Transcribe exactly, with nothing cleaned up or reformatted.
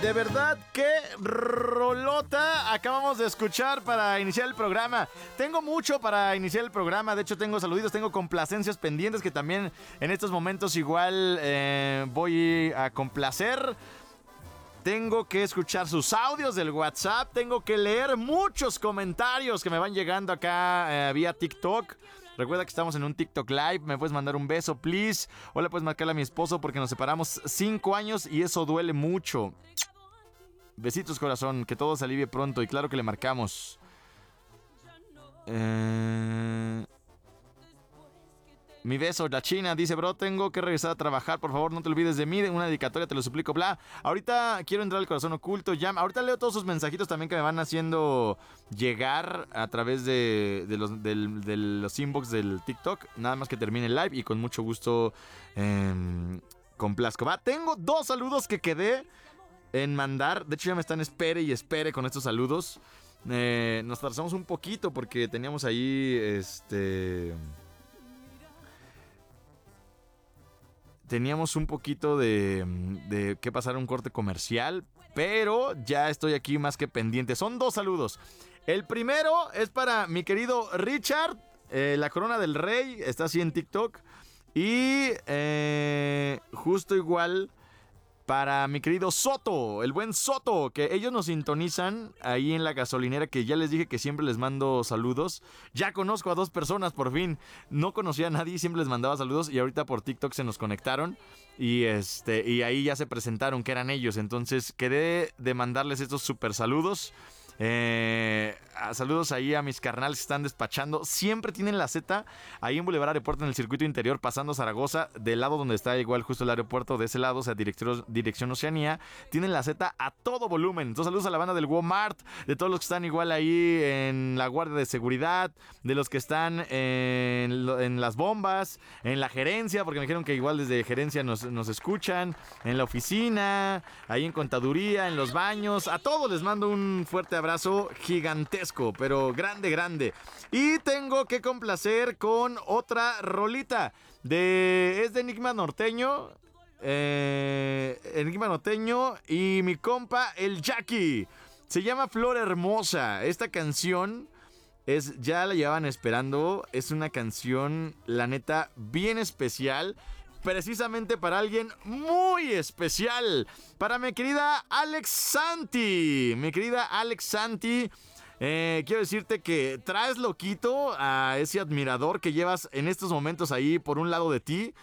de verdad, qué rolota acabamos de escuchar para iniciar el programa. Tengo mucho para iniciar el programa. De hecho, tengo saluditos, tengo complacencias pendientes que también en estos momentos igual eh, voy a complacer. Tengo que escuchar sus audios del WhatsApp. Tengo que leer muchos comentarios que me van llegando acá eh, vía TikTok. Recuerda que estamos en un TikTok Live. Me puedes mandar un beso, please. O le puedes marcarle a mi esposo porque nos separamos cinco años y eso duele mucho. Besitos, corazón. Que todo se alivie pronto. Y claro que le marcamos. Eh... Mi beso, la China, dice, bro, tengo que regresar a trabajar, por favor, no te olvides de mí, de una dedicatoria, te lo suplico, bla. Ahorita quiero entrar al corazón oculto, ya. Ahorita leo todos sus mensajitos también que me van haciendo llegar a través de, de, los, del, de los inbox del TikTok. Nada más que termine el live y con mucho gusto eh, complazco. Va, tengo dos saludos que quedé en mandar. De hecho, ya me están espere y espere con estos saludos. Eh, nos tardamos un poquito porque teníamos ahí, este... Teníamos un poquito de, de que pasar un corte comercial, pero ya estoy aquí más que pendiente. Son dos saludos. El primero es para mi querido Richard, eh, la corona del rey, está así en TikTok. Y eh, justo igual para mi querido Soto, el buen Soto, que ellos nos sintonizan ahí en la gasolinera, que ya les dije que siempre les mando saludos. Ya conozco a dos personas por fin. No conocía a nadie, siempre les mandaba saludos y ahorita por TikTok se nos conectaron y este y ahí ya se presentaron que eran ellos. Entonces quedé de mandarles estos super saludos. Eh, saludos ahí a mis carnales que están despachando. Siempre tienen la Z ahí en Boulevard Aeropuerto, en el circuito interior, pasando Zaragoza, del lado donde está igual justo el aeropuerto, de ese lado, o sea, dirección, dirección Oceanía. Tienen la Z a todo volumen. Entonces saludos a la banda del Walmart, de todos los que están igual ahí en la guardia de seguridad, de los que están en, en las bombas, en la gerencia, porque me dijeron que igual desde gerencia nos, nos escuchan, en la oficina, ahí en contaduría, en los baños. A todos les mando un fuerte abrazo. Abrazo gigantesco, pero grande, grande. Y tengo que complacer con otra rolita de es de Enigma Norteño, eh, Enigma Norteño y mi compa el Jackie. Se llama Flor Hermosa. Esta canción es ya la llevaban esperando. Es una canción, la neta, bien especial. Precisamente para alguien muy especial. Para mi querida Alex Santi. Mi querida Alex Santi. Eh, quiero decirte que traes loquito a ese admirador que llevas en estos momentos ahí por un lado de ti.